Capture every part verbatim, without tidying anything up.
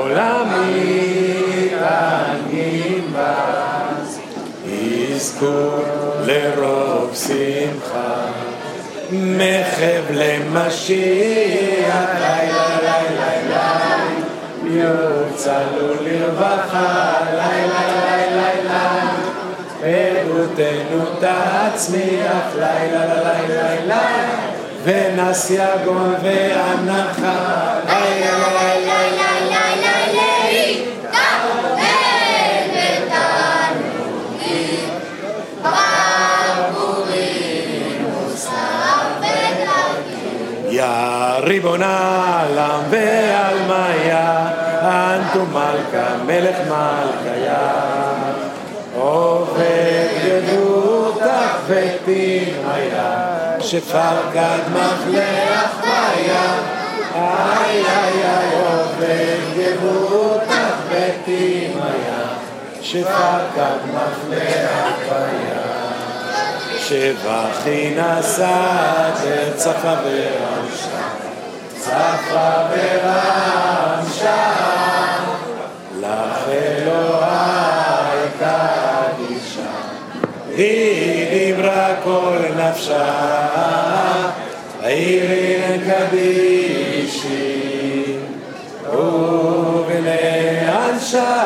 עולמי תנגים בז, יזכו לרוב שמחה, מחבל משיח, לילה לילה לילה, יוצלו לרווחה, לילה לילה לילה, עדותנו תצמיח, לילה לילה לילה, ונס יגון ואנחה, לילה לילה לילה לילה, תקבל ותענוגים, ברבורים ושרף ודלקים. יא ריבון העולם ועלמיה, אנטו מלכה מלך מלכיה, עובד גדותך ותמהיה, שפקד מחלך חיה, איי איי איי, עובד גדותך ותמהיה, שפקד מחלך חיה, שבחי נסעת צפה ורמשה, צפה ורמשה, לך אלוהי קדישה, היא דיברה כל נפשה, עירין קדישי, ובני אנשה,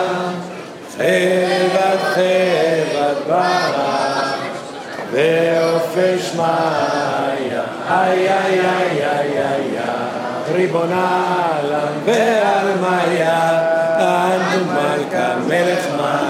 חבת חבת ברק, ואופי שמיה, איי איי איי איי איי, ריבון העולם ועלמיה, אנטו מלכה מלך מלכה.